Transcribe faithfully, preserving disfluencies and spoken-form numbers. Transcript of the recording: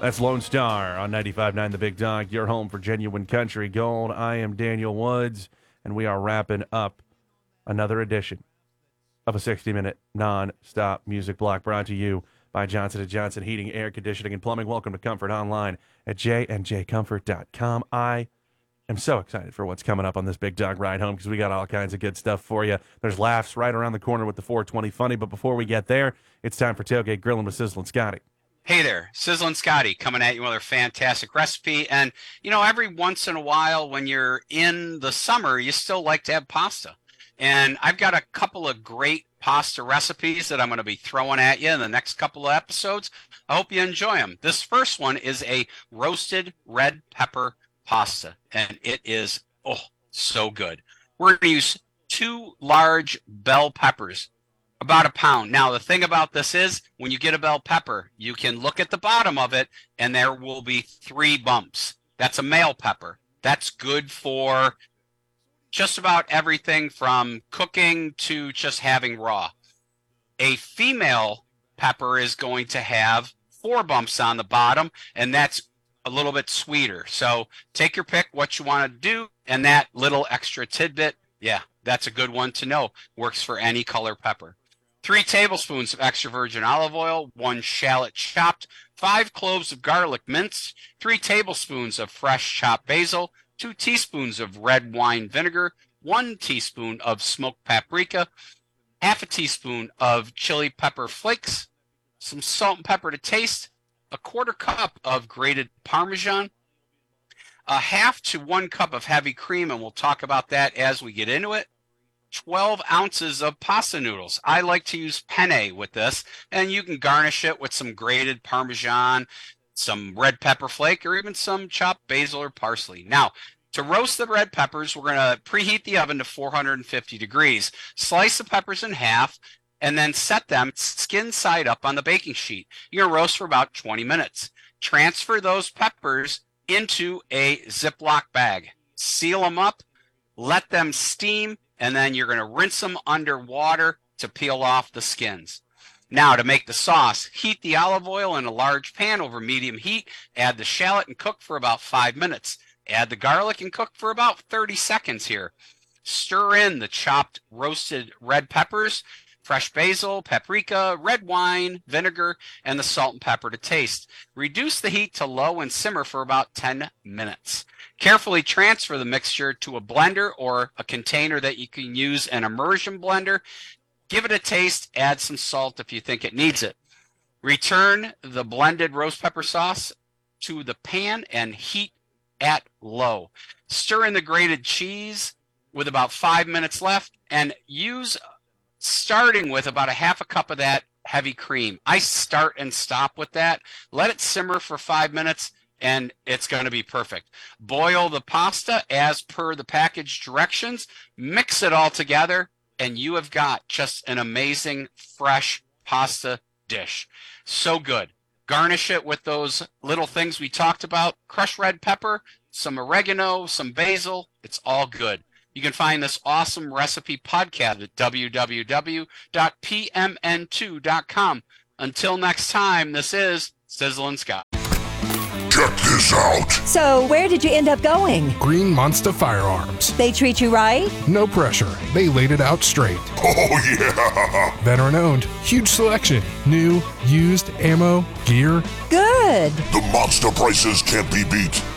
That's Lone Star on ninety-five point nine The Big Dog, your home for genuine country gold. I am Daniel Woods, and we are wrapping up another edition of a sixty-minute non-stop music block brought to you by Johnson and Johnson Heating, Air Conditioning, and Plumbing. Welcome to Comfort Online at j and j comfort dot com. I am so excited for what's coming up on this Big Dog ride home because we got all kinds of good stuff for you. There's laughs right around the corner with the four twenty Funny, but before we get there, it's time for Tailgate Grilling with Sizzlin' Scotty. Hey there, Sizzlin' Scotty coming at you with a fantastic recipe. And, you know, every once in a while when you're in the summer, you still like to have pasta. And I've got a couple of great pasta recipes that I'm going to be throwing at you in the next couple of episodes. I hope you enjoy them. This first one is a roasted red pepper pasta, and it is, oh, so good. We're going to use two large bell peppers, about a pound. Now, the thing about this is when you get a bell pepper, you can look at the bottom of it and there will be three bumps. That's a male pepper. That's good for just about everything from cooking to just having raw. A female pepper is going to have four bumps on the bottom, and that's a little bit sweeter. So take your pick what you want to do, and that little extra tidbit, yeah, that's a good one to know. Works for any color pepper. Three tablespoons of extra virgin olive oil, one shallot chopped, five cloves of garlic minced, three tablespoons of fresh chopped basil, two teaspoons of red wine vinegar, one teaspoon of smoked paprika, half a teaspoon of chili pepper flakes, some salt and pepper to taste, a quarter cup of grated Parmesan, a half to one cup of heavy cream, and we'll talk about that as we get into it. twelve ounces of pasta noodles. I like to use penne with this, and you can garnish it with some grated Parmesan, some red pepper flake, or even some chopped basil or parsley. Now, to roast the red peppers, we're going to preheat the oven to four hundred fifty degrees. Slice the peppers in half, and then set them skin side up on the baking sheet. You're going to roast for about twenty minutes. Transfer those peppers into a Ziploc bag. Seal them up, let them steam, and then you're going to rinse them under water to peel off the skins. Now, to make the sauce, heat the olive oil in a large pan over medium heat, add the shallot and cook for about five minutes. Add the garlic and cook for about thirty seconds here. Stir in the chopped roasted red peppers, fresh basil, paprika, red wine, vinegar, and the salt and pepper to taste. Reduce the heat to low and simmer for about ten minutes. Carefully transfer the mixture to a blender or a container that you can use an immersion blender. Give it a taste, add some salt if you think it needs it. Return the blended roast pepper sauce to the pan and heat at low. Stir in the grated cheese with about five minutes left and use starting with about a half a cup of that heavy cream. I start and stop with that. Let it simmer for five minutes. And it's going to be perfect. Boil the pasta as per the package directions. Mix it all together, and you have got just an amazing fresh pasta dish. So good. Garnish it with those little things we talked about. Crushed red pepper, some oregano, some basil. It's all good. You can find this awesome recipe podcast at w w w dot p m n two dot com. Until next time, this is Sizzlin' Scott. Check this out. So, where did you end up going? Green Monster Firearms. They treat you right? No pressure. They laid it out straight. Oh, yeah. Veteran owned. Huge selection. New, used, ammo, gear. Good. The monster prices can't be beat.